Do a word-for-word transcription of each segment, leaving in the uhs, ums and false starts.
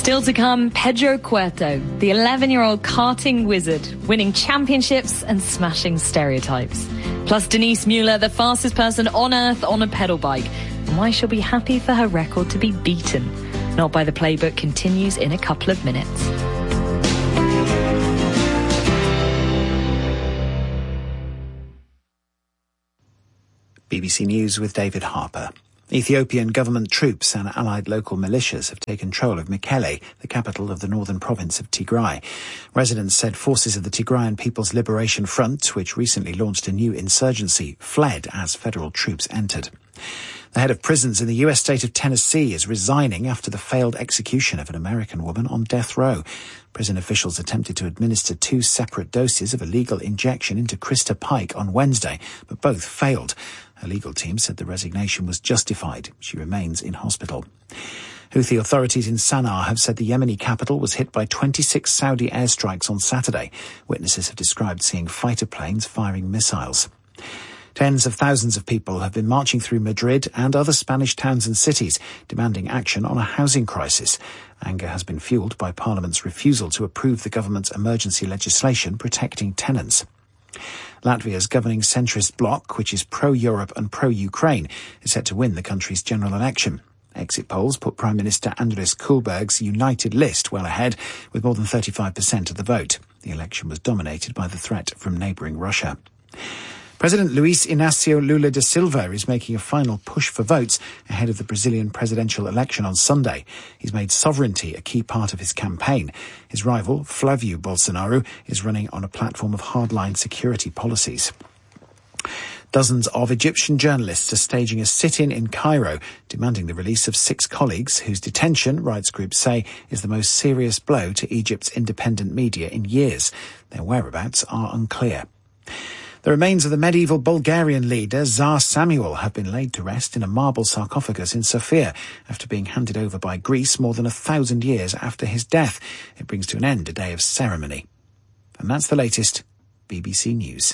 Still to come, Pedro Cueto, the eleven-year-old karting wizard, winning championships and smashing stereotypes. Plus Denise Mueller, the fastest person on Earth on a pedal bike, and why she'll be happy for her record to be beaten. Not by the Playbook continues in a couple of minutes. B B C News with David Harper. Ethiopian government troops and allied local militias have taken control of Mekelle, the capital of the northern province of Tigray. Residents said forces of the Tigrayan People's Liberation Front, which recently launched a new insurgency, fled as federal troops entered. The head of prisons in the U S state of Tennessee is resigning after the failed execution of an American woman on death row. Prison officials attempted to administer two separate doses of a lethal injection into Krista Pike on Wednesday, but both failed. Her legal team said the resignation was justified. She remains in hospital. Houthi authorities in Sana'a have said the Yemeni capital was hit by twenty-six Saudi airstrikes on Saturday. Witnesses have described seeing fighter planes firing missiles. Tens of thousands of people have been marching through Madrid and other Spanish towns and cities, demanding action on a housing crisis. Anger has been fuelled by Parliament's refusal to approve the government's emergency legislation protecting tenants. Latvia's governing centrist bloc, which is pro-Europe and pro-Ukraine, is set to win the country's general election. Exit polls put Prime Minister Andris Kulberg's United List well ahead, with more than thirty-five percent of the vote. The election was dominated by the threat from neighbouring Russia. President Luiz Inácio Lula da Silva is making a final push for votes ahead of the Brazilian presidential election on Sunday. He's made sovereignty a key part of his campaign. His rival, Flávio Bolsonaro, is running on a platform of hardline security policies. Dozens of Egyptian journalists are staging a sit-in in Cairo, demanding the release of six colleagues whose detention, rights groups say, is the most serious blow to Egypt's independent media in years. Their whereabouts are unclear. The remains of the medieval Bulgarian leader Tsar Samuel have been laid to rest in a marble sarcophagus in Sofia after being handed over by Greece more than a thousand years after his death. It brings to an end a day of ceremony. And that's the latest B B C News.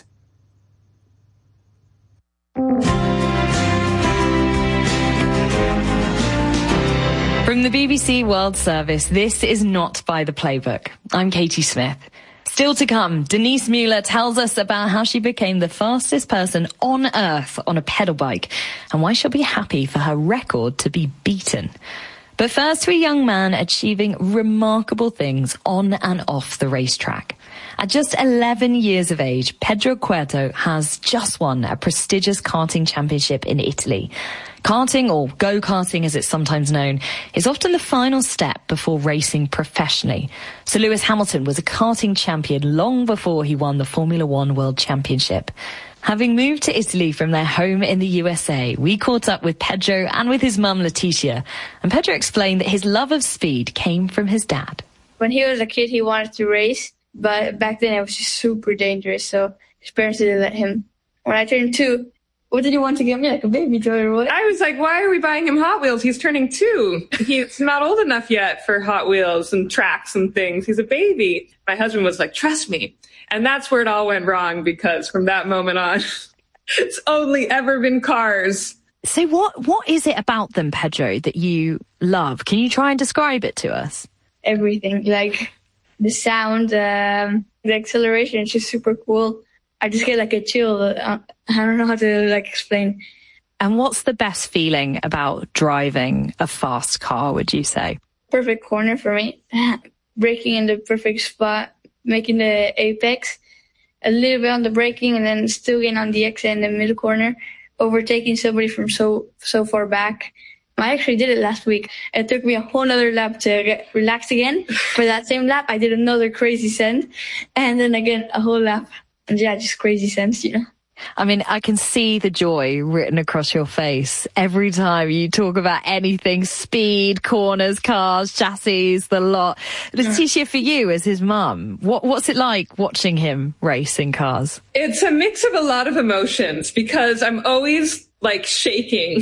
From the B B C World Service, this is Not by the Playbook. I'm Katie Smith. Still to come, Denise Mueller tells us about how she became the fastest person on Earth on a pedal bike and why she'll be happy for her record to be beaten. But first, to a young man achieving remarkable things on and off the racetrack. At just eleven years of age, Pedro Cueto has just won a prestigious karting championship in Italy. Karting, or go-karting as it's sometimes known, is often the final step before racing professionally. Sir Lewis Hamilton was a karting champion long before he won the Formula One World Championship. Having moved to Italy from their home in the U S A, we caught up with Pedro and with his mum, Leticia. And Pedro explained that his love of speed came from his dad. When he was a kid, he wanted to race, but back then it was just super dangerous, so his parents didn't let him. When I turned two, what did you want to get me, like a baby toy or what? I was like, why are we buying him Hot Wheels? He's turning two. He's not old enough yet for Hot Wheels and tracks and things. He's a baby. My husband was like, trust me. And that's where it all went wrong, because from that moment on, it's only ever been cars. So what what is it about them, Pedro, that you love? Can you try and describe it to us? Everything, like the sound, um, the acceleration, it's just super cool. I just get like a chill. I don't know how to like explain. And what's the best feeling about driving a fast car, would you say? Perfect corner for me. Braking in the perfect spot, making the apex, a little bit on the braking, and then still getting on the exit in the middle corner, overtaking somebody from so so far back. I actually did it last week. It took me a whole other lap to get relaxed again. For that same lap, I did another crazy send, and then again a whole lap. And yeah, just crazy sense, you know. I mean, I can see the joy written across your face every time you talk about anything, speed, corners, cars, chassis, the lot. Leticia, for you as his mum, what, what's it like watching him race in cars? It's a mix of a lot of emotions, because I'm always like shaking.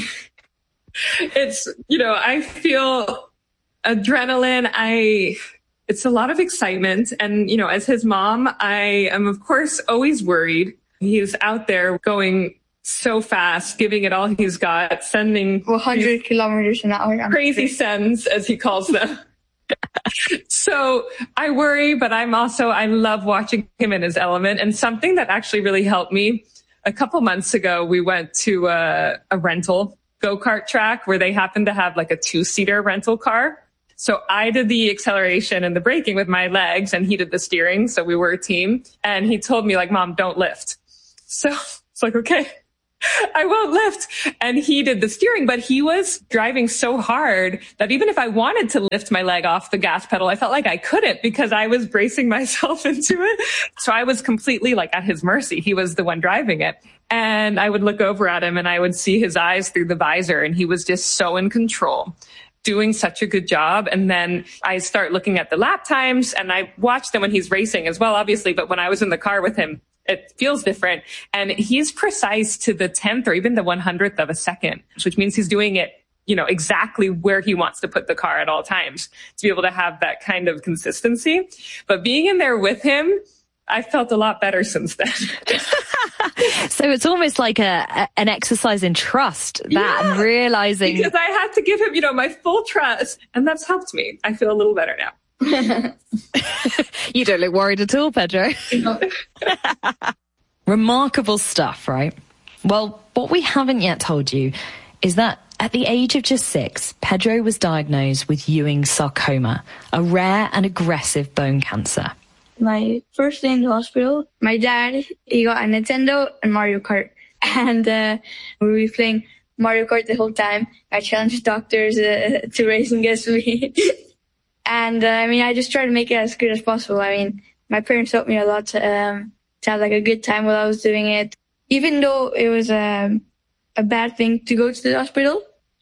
It's, you know, I feel adrenaline. I... It's a lot of excitement. And, you know, as his mom, I am, of course, always worried. He's out there going so fast, giving it all he's got, sending one hundred kilometers an hour. Crazy sends, as he calls them. So I worry, but I'm also, I love watching him in his element. And something that actually really helped me, a couple months ago, we went to a, a rental go-kart track where they happened to have like a two-seater rental car. So I did the acceleration and the braking with my legs and he did the steering. So we were a team. And he told me like, Mom, don't lift. So it's like, okay, I won't lift. And he did the steering, but he was driving so hard that even if I wanted to lift my leg off the gas pedal, I felt like I couldn't because I was bracing myself into it. So I was completely like at his mercy. He was the one driving it. And I would look over at him and I would see his eyes through the visor and he was just so in control, doing such a good job. And then I start looking at the lap times and I watch them when he's racing as well, obviously. But when I was in the car with him, it feels different. And he's precise to the tenth or even the one hundredth of a second, which means he's doing it, you know, exactly where he wants to put the car at all times to be able to have that kind of consistency. But being in there with him, I felt a lot better since then. So it's almost like a, a an exercise in trust, that yeah, and realizing. Because I had to give him, you know, my full trust. And that's helped me. I feel a little better now. You don't look worried at all, Pedro. Remarkable stuff, right? Well, what we haven't yet told you is that at the age of just six, Pedro was diagnosed with Ewing sarcoma, a rare and aggressive bone cancer. My first day in the hospital, my dad, he got a Nintendo and Mario Kart. And uh, we were playing Mario Kart the whole time. I challenged doctors uh, to race against me. And, uh, I mean, I just tried to make it as good as possible. I mean, my parents helped me a lot to, um, to have, like, a good time while I was doing it. Even though it was um, a bad thing to go to the hospital,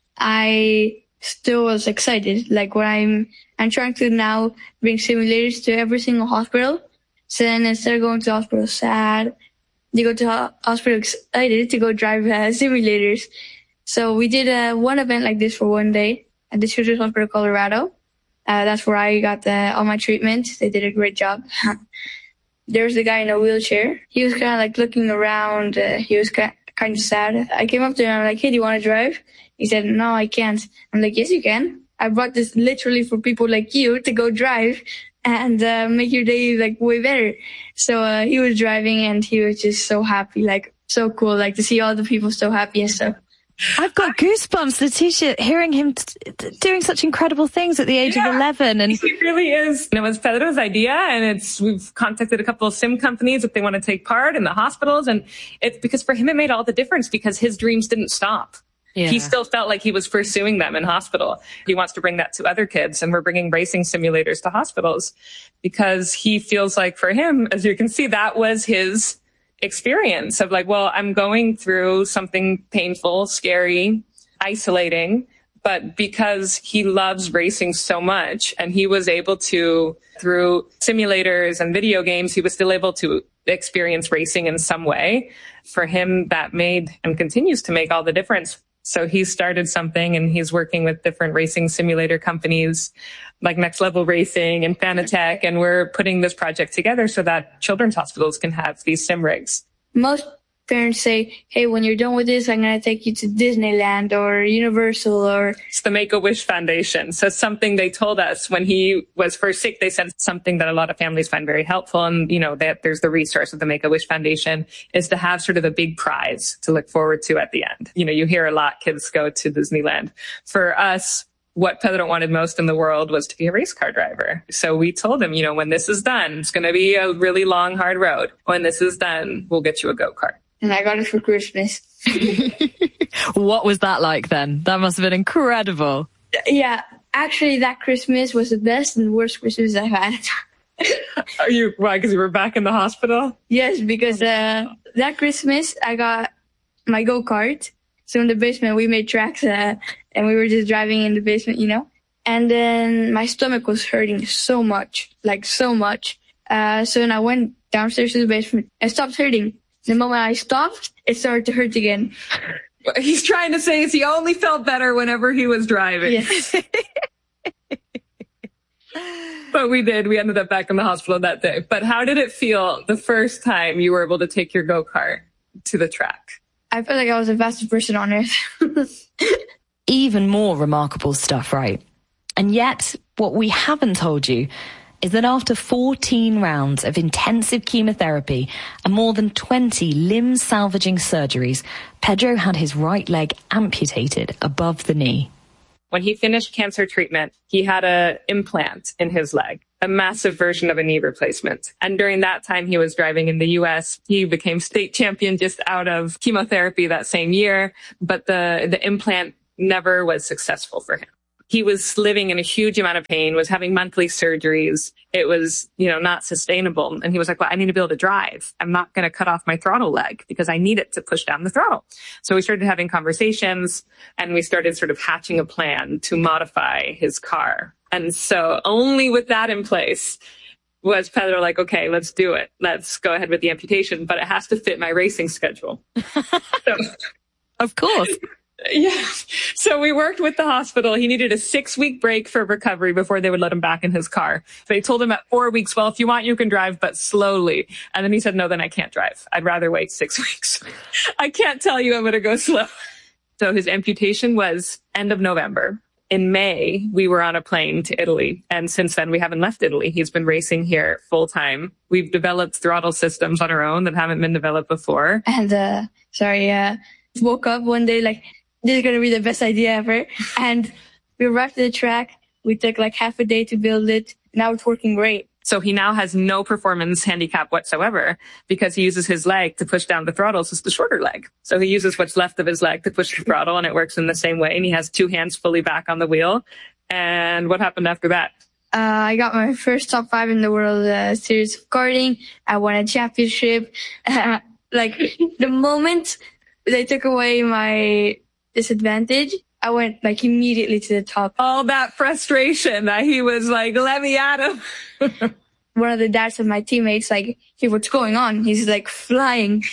I still was excited. Like, when I'm, I'm trying to now bring simulators to every single hospital. So then instead of going to the hospital sad, you go to the hospital excited to go drive uh, simulators. So we did uh, one event like this for one day at the Children's Hospital, Colorado. Uh, that's where I got the, all my treatment. They did a great job. There was a guy in a wheelchair. He was kind of like looking around. Uh, he was kind of sad. I came up to him and I'm like, hey, do you want to drive? He said, no, I can't. I'm like, yes, you can. I brought this literally for people like you to go drive and uh, make your day like way better. So uh, he was driving and he was just so happy, like so cool, like to see all the people so happy and stuff. I've got goosebumps, Leticia, hearing him t- t- doing such incredible things at the age yeah, of eleven. And he really is. And it was Pedro's idea, and it's we've contacted a couple of sim companies if they want to take part in the hospitals, and it's because for him it made all the difference because his dreams didn't stop. Yeah. He still felt like he was pursuing them in hospital. He wants to bring that to other kids, and we're bringing racing simulators to hospitals because he feels like for him, as you can see, that was his experience of like, well, I'm going through something painful, scary, isolating, but because he loves racing so much and he was able to, through simulators and video games, he was still able to experience racing in some way. For him, that made and continues to make all the difference. So he started something and he's working with different racing simulator companies like Next Level Racing and Fanatec. And we're putting this project together so that children's hospitals can have these sim rigs. Most parents say, hey, when you're done with this, I'm going to take you to Disneyland or Universal or... It's the Make-A-Wish Foundation. So something they told us when he was first sick, they said something that a lot of families find very helpful. And, you know, that there's the resource of the Make-A-Wish Foundation is to have sort of a big prize to look forward to at the end. You know, you hear a lot kids go to Disneyland. For us, what Pedro wanted most in the world was to be a race car driver. So we told him, you know, when this is done, it's going to be a really long, hard road. When this is done, we'll get you a go-kart. And I got it for Christmas. What was that like then? That must have been incredible. Yeah, actually that Christmas was the best and worst Christmas I've had. Are you, why, because you were back in the hospital? Yes, because uh, that Christmas I got my go-kart. So in the basement we made tracks uh, and we were just driving in the basement, you know. And then my stomach was hurting so much, like so much. Uh, so then I went downstairs to the basement. It stopped hurting. The moment I stopped, it started to hurt again. What he's trying to say is he only felt better whenever he was driving. Yes. But we did. We ended up back in the hospital that day. But how did it feel the first time you were able to take your go-kart to the track? I felt like I was the fastest person on earth. Even more remarkable stuff, right? And yet, what we haven't told you is that after fourteen rounds of intensive chemotherapy and more than twenty limb-salvaging surgeries, Pedro had his right leg amputated above the knee. When he finished cancer treatment, he had an implant in his leg, a massive version of a knee replacement. And during that time, he was driving in the U S. He became state champion just out of chemotherapy that same year, but the, the implant never was successful for him. He was living in a huge amount of pain, was having monthly surgeries. It was, you know, not sustainable. And he was like, well, I need to be able to drive. I'm not going to cut off my throttle leg because I need it to push down the throttle. So we started having conversations and we started sort of hatching a plan to modify his car. And so only with that in place was Pedro like, okay, let's do it. Let's go ahead with the amputation, but it has to fit my racing schedule. So, of course. Yeah. So we worked with the hospital. He needed a six week break for recovery before they would let him back in his car. They told him at four weeks, well, if you want, you can drive, but slowly. And then he said, no, then I can't drive. I'd rather wait six weeks. I can't tell you I'm going to go slow. So his amputation was end of November. In May, we were on a plane to Italy. And since then, we haven't left Italy. He's been racing here full time. We've developed throttle systems on our own that haven't been developed before. And, uh, sorry, uh, woke up one day like, this is going to be the best idea ever. And we arrived at the track. We took like half a day to build it. Now it's working great. So he now has no performance handicap whatsoever because he uses his leg to push down the throttle. So it's the shorter leg. So he uses what's left of his leg to push the throttle and it works in the same way. And he has two hands fully back on the wheel. And what happened after that? Uh, I got my first top five in the World uh, Series of Karting. I won a championship. Uh, like the moment they took away my disadvantage, I went like immediately to the top. All that frustration that he was like, let me at him. One of the dads of my teammates, like, hey, what's going on? He's like flying.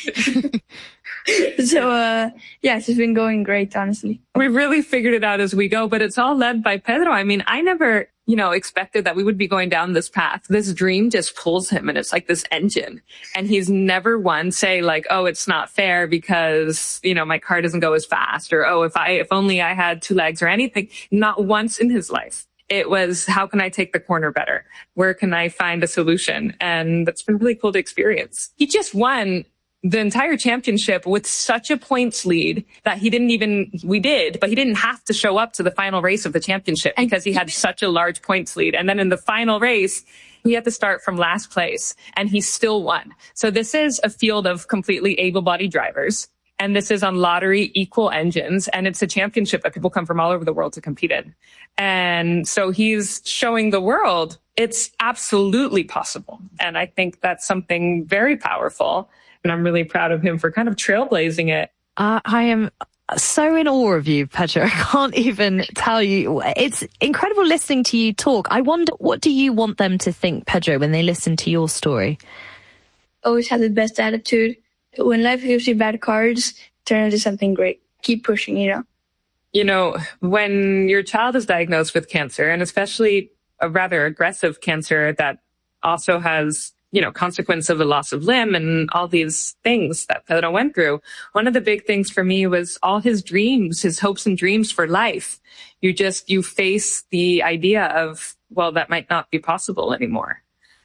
So, uh, yeah, it's been going great, honestly. We really figured it out as we go, but it's all led by Pedro. I mean, I never, you know, expected that we would be going down this path. This dream just pulls him and it's like this engine. And he's never once say like, oh, it's not fair because, you know, my car doesn't go as fast or, oh, if I, if only I had two legs or anything. Not once in his life. It was, how can I take the corner better? Where can I find a solution? And that's been really cool to experience. He just won the entire championship with such a points lead that he didn't even, we did, but he didn't have to show up to the final race of the championship because he had such a large points lead. And then in the final race, he had to start from last place and he still won. So this is a field of completely able-bodied drivers. And this is on lottery equal engines. And it's a championship that people come from all over the world to compete in. And so he's showing the world it's absolutely possible. And I think that's something very powerful. And I'm really proud of him for kind of trailblazing it. Uh, I am so in awe of you, Pedro. I can't even tell you. It's incredible listening to you talk. I wonder, what do you want them to think, Pedro, when they listen to your story? Always have the best attitude. When life gives you bad cards, turn it into something great. Keep pushing, you know? You know, when your child is diagnosed with cancer, and especially a rather aggressive cancer that also has, you know, consequence of a loss of limb and all these things that Pedro went through. One of the big things for me was all his dreams, his hopes and dreams for life. You just, you face the idea of, well, that might not be possible anymore.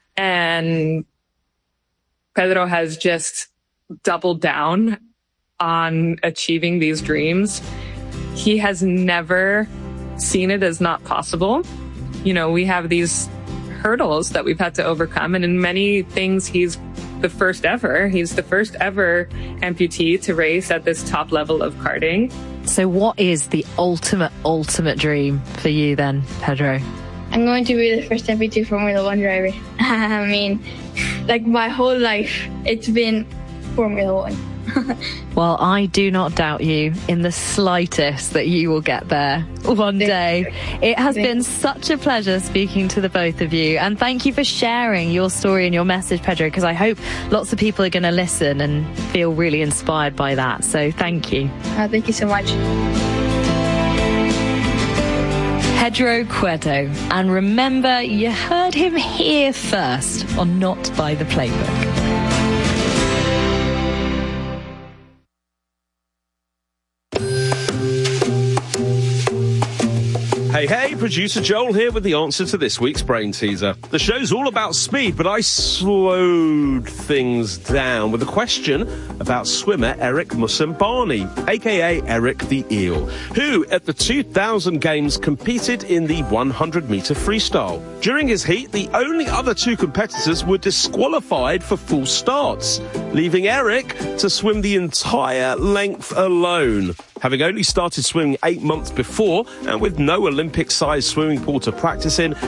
And Pedro has just doubled down on achieving these dreams. He has never seen it as not possible. You know, we have these hurdles that we've had to overcome. And in many things, he's the first ever. He's the first ever amputee to race at this top level of karting. So what is the ultimate, ultimate dream for you then, Pedro? I'm going to be the first amputee Formula One driver. I mean, like my whole life, it's been Formula One. Well, I do not doubt you in the slightest that you will get there one day. It has been such a pleasure speaking to the both of you, and thank you for sharing your story and your message, Pedro, because I hope lots of people are going to listen and feel really inspired by that. So thank you. Uh, thank you so much. Pedro Cueto. And remember, you heard him here first on Not by the Playbook. Hey, hey, Hey, producer Joel here with the answer to this week's brain teaser. The show's all about speed, but I slowed things down with a question about swimmer Eric Musambani, aka Eric the Eel, who at the two thousand Games competed in the one hundred metre freestyle. During his heat, the only other two competitors were disqualified for full starts, leaving Eric to swim the entire length alone. Having only started swimming eight months before and with no Olympic-sized swimming pool to practice in,